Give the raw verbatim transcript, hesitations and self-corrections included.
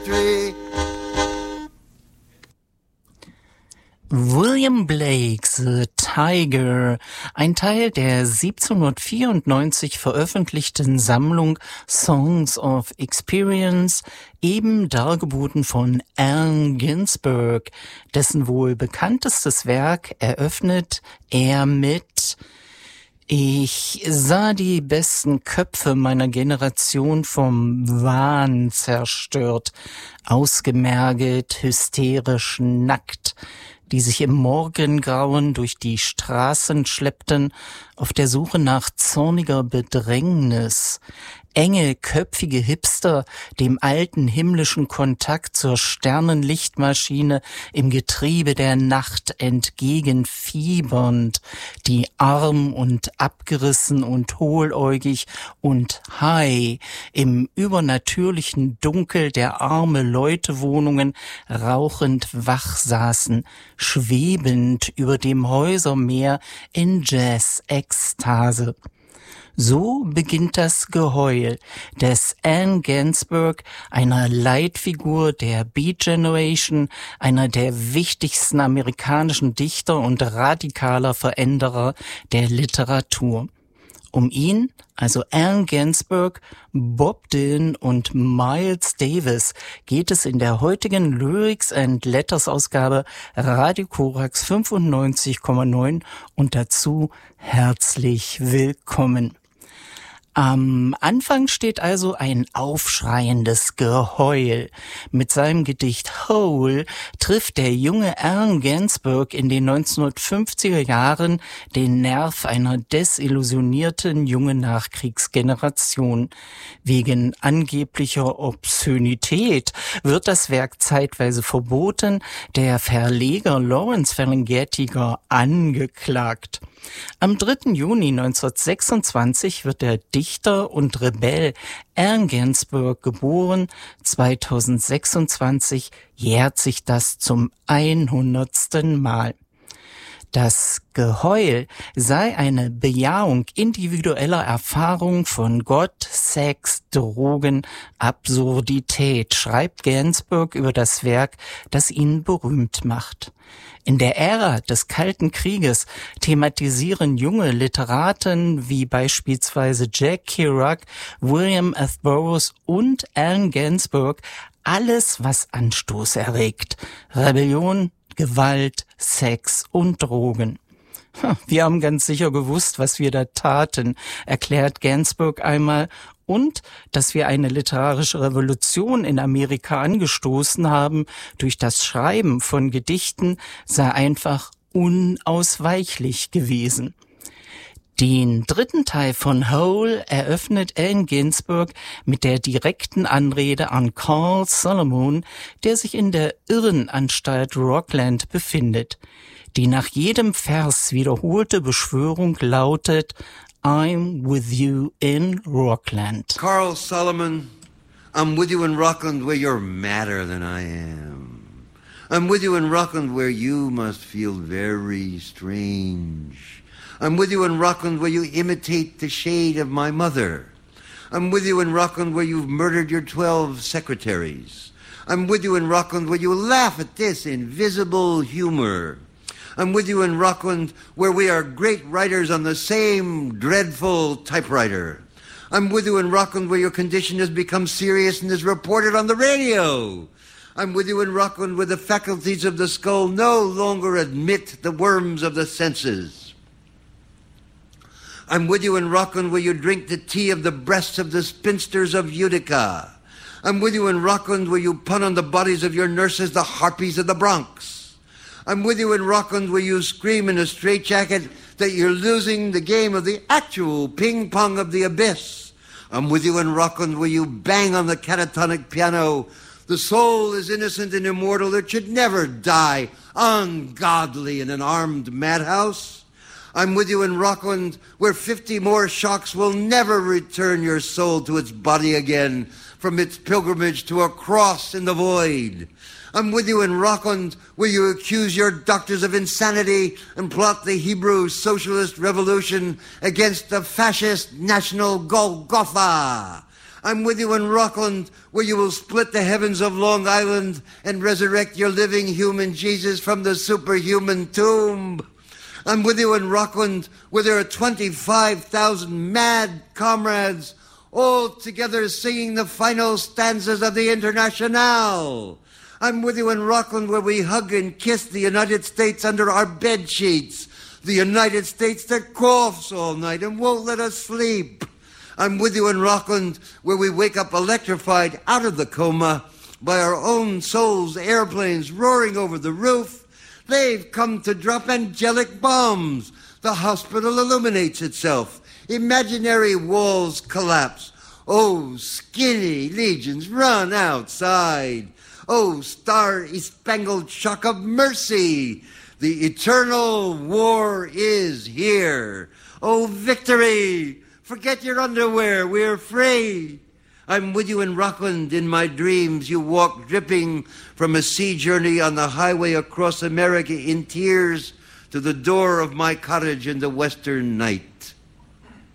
William Blake, The Tiger, ein Teil der siebzehnhundertvierundneunzig veröffentlichten Sammlung Songs of Experience, eben dargeboten von Allen Ginsberg, dessen wohl bekanntestes Werk eröffnet er mit: Ich sah die besten Köpfe meiner Generation vom Wahn zerstört, ausgemergelt, hysterisch, nackt, die sich im Morgengrauen durch die Straßen schleppten, auf der Suche nach zorniger Bedrängnis. Enge, köpfige Hipster, dem alten himmlischen Kontakt zur Sternenlichtmaschine im Getriebe der Nacht entgegenfiebernd, die arm und abgerissen und hohläugig und high im übernatürlichen Dunkel der arme Leutewohnungen rauchend wach saßen, schwebend über dem Häusermeer in Jazz-Ekstase. So beginnt das Geheul des Allen Ginsberg, einer Leitfigur der Beat Generation, einer der wichtigsten amerikanischen Dichter und radikaler Veränderer der Literatur. Um ihn, also Allen Ginsberg, Bob Dylan und Miles Davis, geht es in der heutigen Lyrics and Letters Ausgabe Radio Korax fünfundneunzig Komma neun und dazu herzlich willkommen. Am Anfang steht also ein aufschreiendes Geheul. Mit seinem Gedicht Hole trifft der junge Allen Ginsberg in den neunzehnhundertfünfziger Jahren den Nerv einer desillusionierten jungen Nachkriegsgeneration. Wegen angeblicher Obszönität wird das Werk zeitweise verboten, der Verleger Lawrence Ferlinghetti gar angeklagt. Am dritten Juni neunzehnhundertsechsundzwanzig wird der Dichter und Rebell Allen Ginsberg geboren. zweitausendsechsundzwanzig jährt sich das zum hundertsten Mal. Das Geheul sei eine Bejahung individueller Erfahrung von Gott, Sex, Drogen, Absurdität, schreibt Ginsberg über das Werk, das ihn berühmt macht. In der Ära des Kalten Krieges thematisieren junge Literaten wie beispielsweise Jack Kerouac, William F. Burroughs und Allen Ginsberg alles, was Anstoß erregt: Rebellion, Gewalt, Sex und Drogen. Wir haben ganz sicher gewusst, was wir da taten, erklärt Ginsberg einmal, und dass wir eine literarische Revolution in Amerika angestoßen haben durch das Schreiben von Gedichten, sei einfach unausweichlich gewesen. Den dritten Teil von Hole eröffnet Allen Ginsberg mit der direkten Anrede an Carl Solomon, der sich in der Irrenanstalt Rockland befindet. Die nach jedem Vers wiederholte Beschwörung lautet: I'm with you in Rockland. Carl Solomon, I'm with you in Rockland where you're madder than I am. I'm with you in Rockland where you must feel very strange. I'm with you in Rockland where you imitate the shade of my mother. I'm with you in Rockland where you've murdered your twelve secretaries. I'm with you in Rockland where you laugh at this invisible humor. I'm with you in Rockland where we are great writers on the same dreadful typewriter. I'm with you in Rockland where your condition has become serious and is reported on the radio. I'm with you in Rockland where the faculties of the skull no longer admit the worms of the senses. I'm with you in Rockland where you drink the tea of the breasts of the spinsters of Utica. I'm with you in Rockland where you pun on the bodies of your nurses, the harpies of the Bronx. I'm with you in Rockland where you scream in a straitjacket that you're losing the game of the actual ping-pong of the abyss. I'm with you in Rockland where you bang on the catatonic piano. The soul is innocent and immortal. It should never die ungodly in an armed madhouse. I'm with you in Rockland where fifty more shocks will never return your soul to its body again from its pilgrimage to a cross in the void. I'm with you in Rockland where you accuse your doctors of insanity and plot the Hebrew socialist revolution against the fascist national Golgotha. I'm with you in Rockland, where you will split the heavens of Long Island and resurrect your living human Jesus from the superhuman tomb. I'm with you in Rockland, where there are twenty-five thousand mad comrades all together singing the final stanzas of the Internationale. I'm with you in Rockland, where we hug and kiss the United States under our bed sheets, the United States that coughs all night and won't let us sleep. I'm with you in Rockland, where we wake up electrified out of the coma by our own souls' airplanes roaring over the roof. They've come to drop angelic bombs. The hospital illuminates itself. Imaginary walls collapse. Oh, skinny legions run outside. Oh, star-spangled shock of mercy. The eternal war is here. Oh, victory. Forget your underwear. We're free. I'm with you in Rockland. In my dreams, you walk dripping from a sea journey on the highway across America in tears to the door of my cottage in the western night.